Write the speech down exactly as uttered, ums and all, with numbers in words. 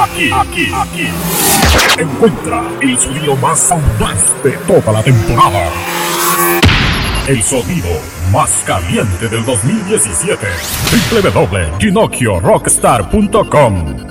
aquí, aquí, aquí. Encuentra el sonido más audaz de toda la temporada. El sonido más caliente del dos mil diecisiete. doble u doble u doble u punto ginocchio rockstar punto com